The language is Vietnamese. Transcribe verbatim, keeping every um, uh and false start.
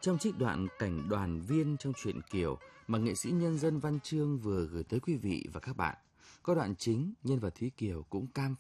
Trong trích đoạn cảnh đoàn viên trong truyện Kiều mà nghệ sĩ nhân dân Văn Chương vừa gửi tới quý vị và các bạn, có đoạn chính nhân vật Thúy Kiều cũng cam